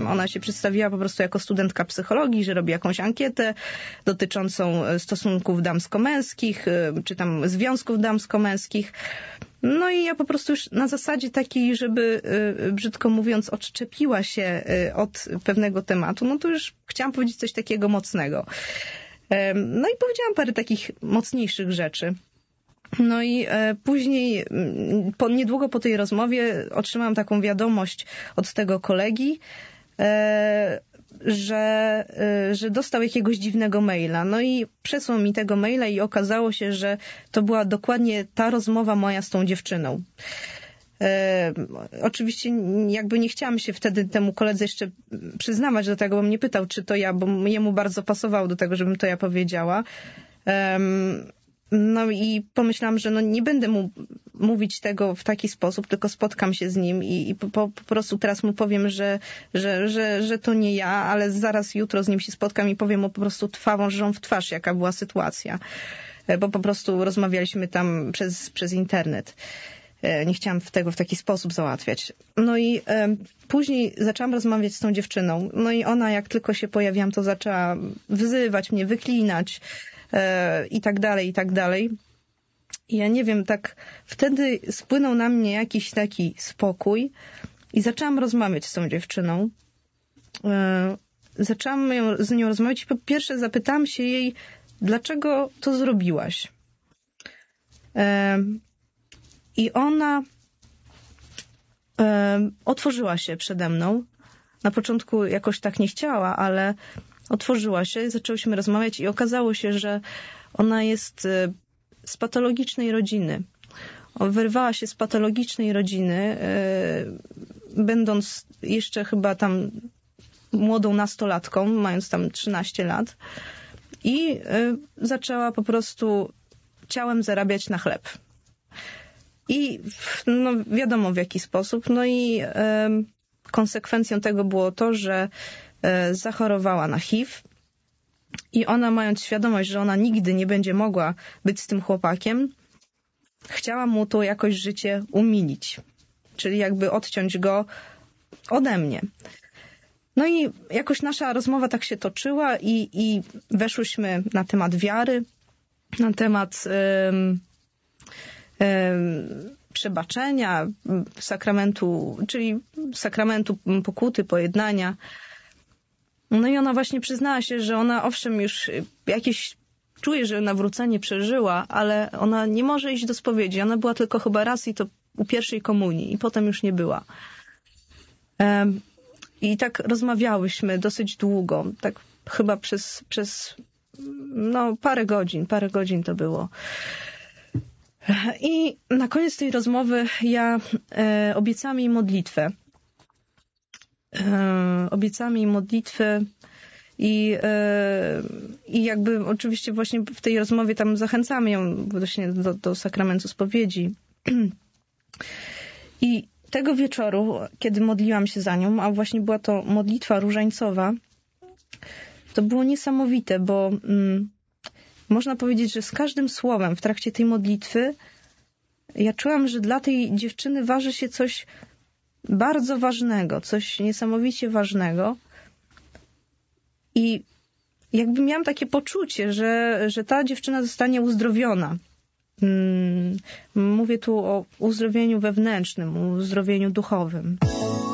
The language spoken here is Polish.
Ona się przedstawiła po prostu jako studentka psychologii, że robi jakąś ankietę dotyczącą stosunków damsko-męskich, czy tam związków damsko-męskich. No i ja po prostu już na zasadzie takiej, żeby, brzydko mówiąc, odczepiła się od pewnego tematu, no to już chciałam powiedzieć coś takiego mocnego. No i powiedziałam parę takich mocniejszych rzeczy. No i później, niedługo po tej rozmowie otrzymałam taką wiadomość od tego kolegi, że dostał jakiegoś dziwnego maila. No i przesłał mi tego maila i okazało się, że to była dokładnie ta rozmowa moja z tą dziewczyną. Oczywiście jakby nie chciałam się wtedy temu koledze jeszcze przyznawać do tego, bo mnie pytał, czy to ja, bo jemu bardzo pasowało do tego, żebym to ja powiedziała. No i pomyślałam, że no nie będę mu mówić tego w taki sposób, tylko spotkam się z nim i po prostu teraz mu powiem, że to nie ja, ale zaraz jutro z nim się spotkam i powiem mu po prostu twarzą w twarz, jaka była sytuacja. Bo po prostu rozmawialiśmy tam przez internet. Nie chciałam tego w taki sposób załatwiać. No i później zaczęłam rozmawiać z tą dziewczyną. No i ona, jak tylko się pojawiłam, to zaczęła wyzywać mnie, wyklinać i tak dalej, i tak dalej. I ja nie wiem, tak wtedy spłynął na mnie jakiś taki spokój i zaczęłam rozmawiać z tą dziewczyną. Zaczęłam z nią rozmawiać i po pierwsze zapytałam się jej, dlaczego to zrobiłaś? I ona otworzyła się przede mną. Na początku jakoś tak nie chciała, ale otworzyła się, zaczęłyśmy rozmawiać i okazało się, że ona jest z patologicznej rodziny. Wyrwała się z patologicznej rodziny, będąc jeszcze chyba tam młodą nastolatką, mając tam 13 lat i zaczęła po prostu ciałem zarabiać na chleb. I no, wiadomo w jaki sposób. No i konsekwencją tego było to, że zachorowała na HIV i ona, mając świadomość, że ona nigdy nie będzie mogła być z tym chłopakiem, chciała mu to jakoś życie umilić. Czyli jakby odciąć go ode mnie. No i jakoś nasza rozmowa tak się toczyła i weszłyśmy na temat wiary, na temat przebaczenia, sakramentu, czyli sakramentu pokuty, pojednania. No i ona właśnie przyznała się, że ona owszem już jakieś czuje, że nawrócenie przeżyła, ale ona nie może iść do spowiedzi. Ona była tylko chyba raz i to u pierwszej komunii i potem już nie była. I tak rozmawiałyśmy dosyć długo, tak chyba przez no parę godzin to było. I na koniec tej rozmowy ja obiecałam jej modlitwę. Obiecałam jej modlitwę i jakby oczywiście właśnie w tej rozmowie tam zachęcamy ją właśnie do sakramentu spowiedzi. I tego wieczoru, kiedy modliłam się za nią, a właśnie była to modlitwa różańcowa, to było niesamowite, bo można powiedzieć, że z każdym słowem w trakcie tej modlitwy ja czułam, że dla tej dziewczyny waży się coś bardzo ważnego, coś niesamowicie ważnego. I jakby miałam takie poczucie, że ta dziewczyna zostanie uzdrowiona. Mówię tu o uzdrowieniu wewnętrznym, o uzdrowieniu duchowym.